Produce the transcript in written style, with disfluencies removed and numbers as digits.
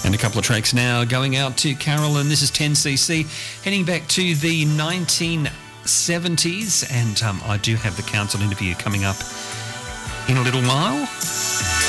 And a couple of tracks now going out to Carolyn. This is 10cc, heading back to the 1970s. And I do have the council interview coming up in a little while.